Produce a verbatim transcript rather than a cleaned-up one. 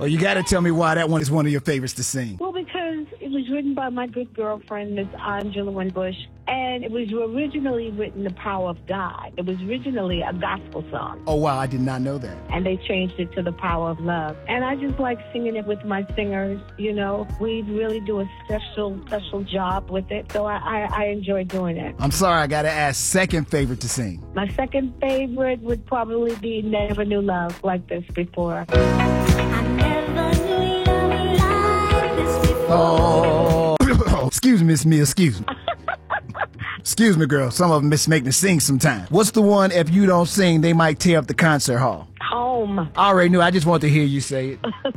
Oh, you got to tell me why that one is one of your favorites to sing. Well, because it was written by my good girlfriend, Miss Angela Winbush, and it was originally written The Power of God. It was originally a gospel song. Oh, wow, I did not know that. And they changed it to The Power of Love. And I just like singing it with my singers, you know. We really do a special, special job with it, so I, I, I enjoy doing it. I'm sorry, I got to ask, second favorite to sing. My second favorite would probably be Never Knew Love Like This Before. I never knew love like this before. Oh, excuse me, Miss Mia, excuse me. Excuse me, girl. Some of them miss make me sing sometimes. What's the one, if you don't sing, they might tear up the concert hall? Home. I already knew. I just want to hear you say it.